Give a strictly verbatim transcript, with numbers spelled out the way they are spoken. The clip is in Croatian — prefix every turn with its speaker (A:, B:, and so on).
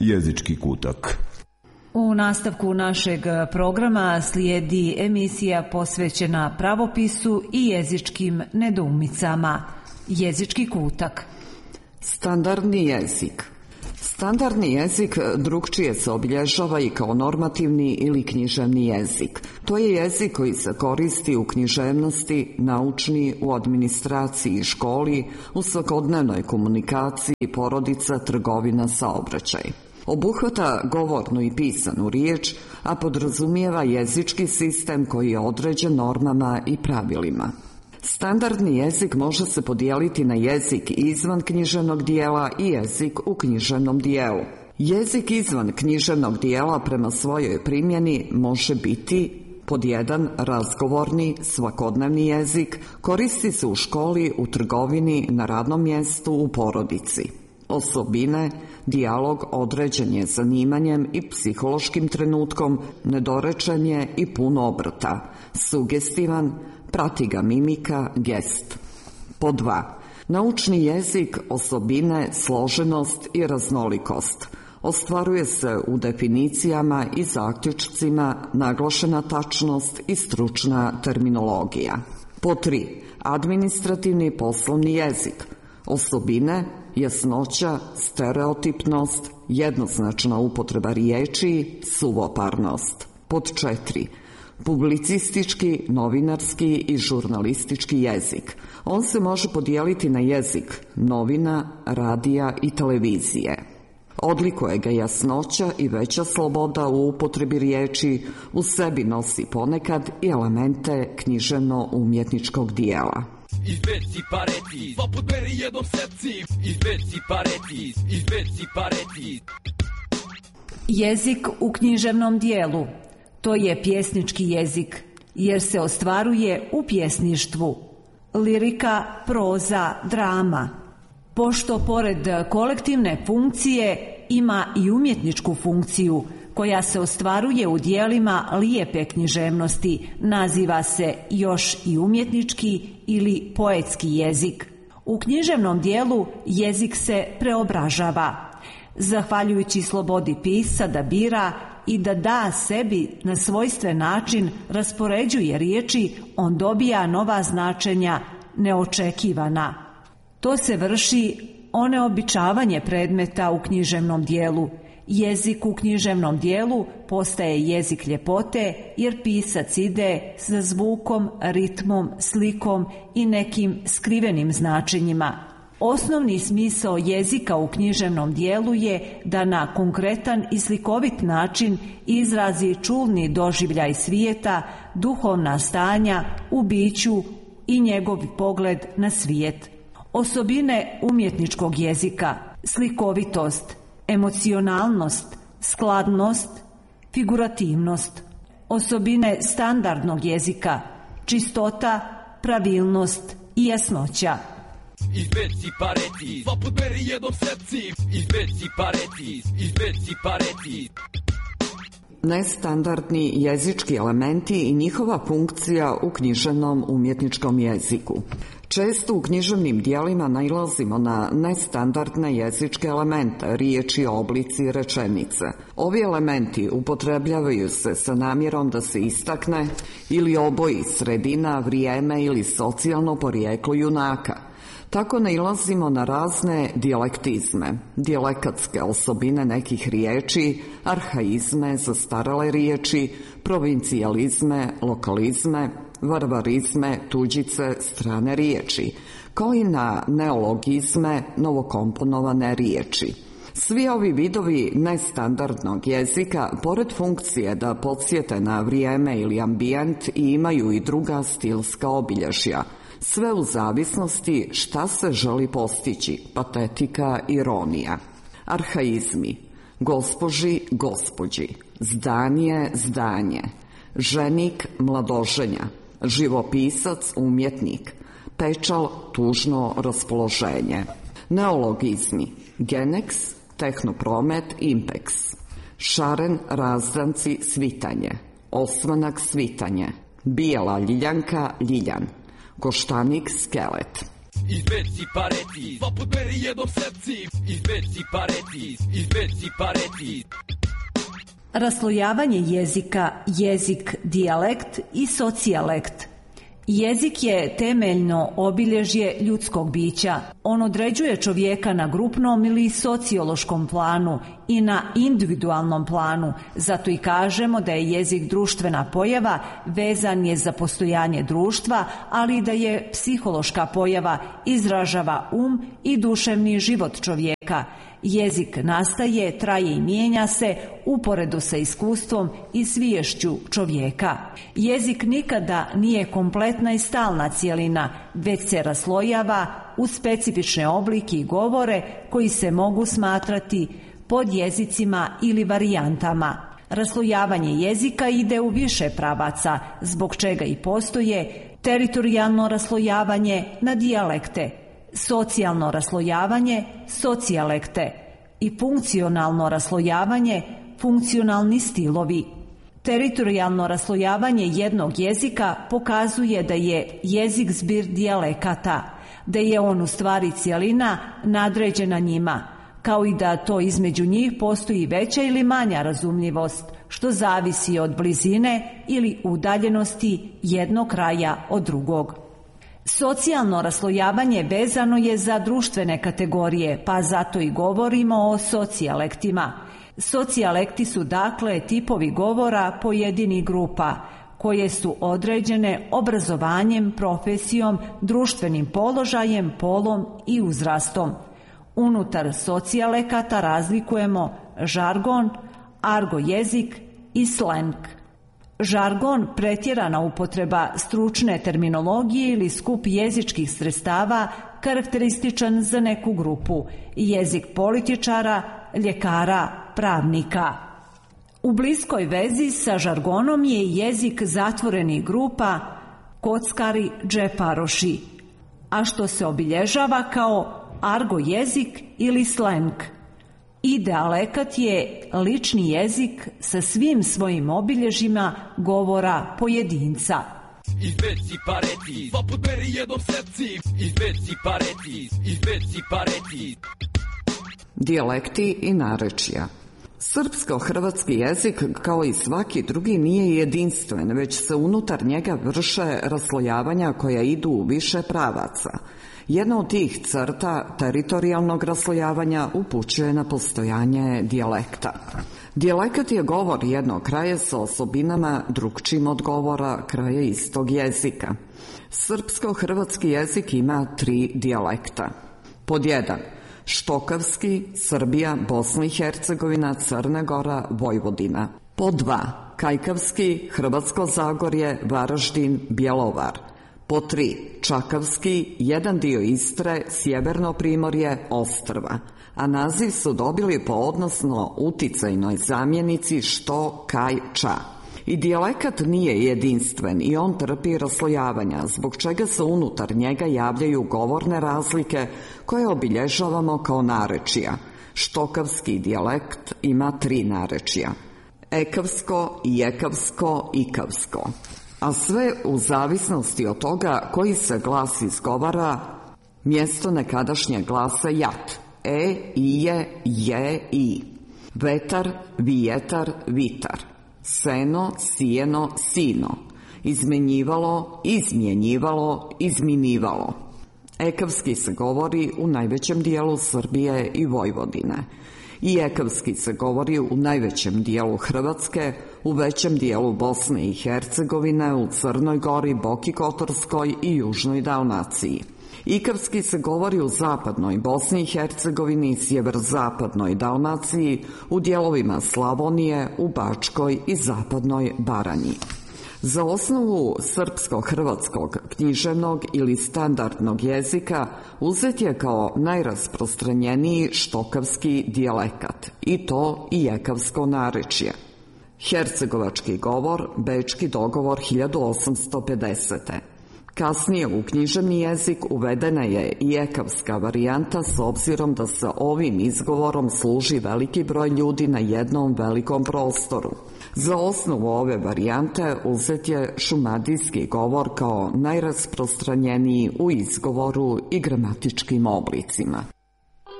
A: Jezički kutak.
B: U nastavku našeg programa slijedi emisija posvećena pravopisu i jezičkim nedoumicama. Jezički kutak.
C: Standardni jezik. Standardni jezik drukčije se obilježava i kao normativni ili književni jezik. To je jezik koji se koristi u književnosti, naučni, u administraciji i školi, u svakodnevnoj komunikaciji, porodica, trgovina, saobraćaj. Obuhvata govornu i pisanu riječ, a podrazumijeva jezički sistem koji je određen normama i pravilima. Standardni jezik može se podijeliti na jezik izvan književnog dijela i jezik u književnom dijelu. Jezik izvan književnog dijela prema svojoj primjeni može biti pod jedan razgovorni, svakodnevni jezik, koristi se u školi, u trgovini, na radnom mjestu, u porodici. Osobine, dijalog određen je zanimanjem i psihološkim trenutkom, nedorečen je i pun obrta, sugestivan, prati ga mimika, gest. Po dva. Naučni jezik, osobine, složenost i raznolikost. Ostvaruje se u definicijama i zaključcima, naglašena tačnost i stručna terminologija. Po tri. Administrativni i poslovni jezik. Osobine, jasnoća, stereotipnost, jednoznačna upotreba riječi, suvoparnost. Pod četiri. Publicistički, novinarski i žurnalistički jezik. On se može podijeliti na jezik novina, radija i televizije. Odlikuje ga jasnoća i veća sloboda u upotrebi riječi, u sebi nosi ponekad i elemente književno-umjetničkog dijela.
D: Izbeci pareti, dva put meri jednom sepci. Izbeci pareti, izbeci pareti.
B: Jezik u književnom dijelu. To je pjesnički jezik, jer se ostvaruje u pjesništvu. Lirika, proza, drama. Pošto pored kolektivne funkcije ima i umjetničku funkciju, koja se ostvaruje u dijelima lijepe književnosti, naziva se još i umjetnički ili poetski jezik. U književnom dijelu jezik se preobražava, zahvaljujući slobodi pisca da bira i da da sebi na svojstven način raspoređuje riječi, on dobija nova značenja, neočekivana. To se vrši oneobičavanje predmeta u književnom dijelu. Jezik u književnom dijelu postaje jezik ljepote jer pisac ide sa zvukom, ritmom, slikom i nekim skrivenim značenjima. Osnovni smisao jezika u književnom dijelu je da na konkretan i slikovit način izrazi čulni doživljaj svijeta, duhovna stanja u biću i njegov pogled na svijet. Osobine umjetničkog jezika: slikovitost, emocionalnost, skladnost, figurativnost. Osobine standardnog jezika: čistota, pravilnost i jasnoća.
D: Izbeci pareti, dva put meri jednom sepci. Izbeci pareti, izbeci pareti.
C: Nestandardni jezički elementi i njihova funkcija u književnom umjetničkom jeziku. Često u književnim dijelima nailazimo na nestandardne jezičke elemente, riječi, oblici, rečenice. Ovi elementi upotrebljavaju se sa namjerom da se istakne ili oboji sredina, vrijeme ili socijalno porijeklo junaka. Tako nailazimo na razne dijalektizme, dijalekatske osobine nekih riječi, arhaizme, zastarale riječi, provincijalizme, lokalizme, varvarizme, tuđice, strane riječi, kao i na neologizme, novokomponovane riječi. Svi ovi vidovi nestandardnog jezika, pored funkcije da podsjete na vrijeme ili ambijent, imaju i druga stilska obilježja, sve u zavisnosti šta se želi postići, patetika, ironija. Arhaizmi: gospoži, gospođi, zdanje, zdanje, ženik, mladoženja, živopisac, umjetnik, pečal, tužno raspoloženje. Neologizmi: geneks, tehnopromet, impeks, šaren, razdanci, svitanje, osvanak, svitanje, bijela ljiljanka, ljiljan, koštanik, skelet.
D: izbeci pareti, dva put meri jednom sepci, izbeci pareti, izbeci pareti.
B: Raslojavanje jezika, jezik, dijalekt i socijalekt. Jezik je temeljno obilježje ljudskog bića. On određuje čovjeka na grupnom ili sociološkom planu i na individualnom planu. Zato i kažemo da je jezik društvena pojava, vezan je za postojanje društva, ali i da je psihološka pojava, izražava um i duševni život čovjeka. Jezik nastaje, traje i mijenja se uporedo sa iskustvom i sviješću čovjeka. Jezik nikada nije kompletna i stalna cjelina, već se raslojava u specifične oblike i govore koji se mogu smatrati podjezicima ili varijantama. Raslojavanje jezika ide u više pravaca, zbog čega i postoje teritorijalno raslojavanje na dijalekte, socijalno raslojavanje, socijalekte i funkcionalno raslojavanje, funkcionalni stilovi. Teritorijalno raslojavanje jednog jezika pokazuje da je jezik zbir dijalekata, da je on u stvari cjelina nadređena njima, kao i da to između njih postoji veća ili manja razumljivost, što zavisi od blizine ili udaljenosti jednog kraja od drugog. Socijalno raslojavanje vezano je za društvene kategorije, pa zato i govorimo o socijalektima. Socijalekti su dakle tipovi govora pojedinih grupa, koje su određene obrazovanjem, profesijom, društvenim položajem, polom i uzrastom. Unutar socijalekata razlikujemo žargon, argo jezik i sleng. Žargon, pretjerana upotreba stručne terminologije ili skup jezičkih sredstava karakterističan za neku grupu, jezik političara, ljekara, pravnika. U bliskoj vezi sa žargonom je jezik zatvorenih grupa kockari, džeparoši, a što se obilježava kao argo jezik ili sleng. Idealekat je lični jezik sa svim svojim obilježjima govora pojedinca.
D: Izbeci pareti, dva put meri jednom sepci, izbeci pareti, izbeci pareti.
C: Dijalekti i narečja. Srpsko-hrvatski jezik, kao i svaki drugi, nije jedinstven, već se unutar njega vrše raslojavanja koja idu u više pravaca. Jedna od tih crta teritorijalnog raslojavanja upućuje na postojanje dijalekta. Dijalekat je govor jednog kraja sa osobinama drukčijim od govora kraja istog jezika. Srpsko-hrvatski jezik ima tri dijalekta. Pod jedan, štokavski, Srbija, Bosna i Hercegovina, Crna Gora, Vojvodina. Pod dva, kajkavski, Hrvatsko Zagorje, Varaždin, Bjelovar. Pod tri, čakavski, jedan dio Istre, Sjeverno Primorje, Ostrva, a naziv su dobili po odnosno uticajnoj zamjenici što, kaj, ča. I dijalekat nije jedinstven i on trpi raslojavanja, zbog čega se unutar njega javljaju govorne razlike koje obilježavamo kao narečija. Štokavski dijalekt ima tri narečija: ekavsko, jekavsko, ikavsko. A sve u zavisnosti od toga koji se glas izgovara mjesto nekadašnjeg glasa jat. E, ije, je, i. Vetar, vijetar, vitar. Seno, sijeno, sino. Izmenjivalo, izmjenjivalo, izminivalo. Ekavski se govori u najvećem dijelu Srbije i Vojvodine. I ekavski se govori u najvećem dijelu Hrvatske, u većem dijelu Bosne i Hercegovine, u Crnoj Gori, Boki Kotorskoj i Južnoj Dalmaciji. Ikavski se govori u zapadnoj Bosni i Hercegovini, sjeverozapadnoj Dalmaciji, u dijelovima Slavonije, u Bačkoj i zapadnoj Baranji. Za osnovu srpsko-hrvatskog književnog ili standardnog jezika uzet je kao najrasprostranjeniji štokavski dijalekat, i to i jekavsko narečje. Hercegovački govor, Bečki dogovor hiljadu osamsto pedesete. Kasnije u književni jezik uvedena je i ekavska varijanta s obzirom da se ovim izgovorom služi veliki broj ljudi na jednom velikom prostoru. Za osnovu ove varijante uzet je šumadijski govor kao najrasprostranjeniji u izgovoru i gramatičkim oblicima.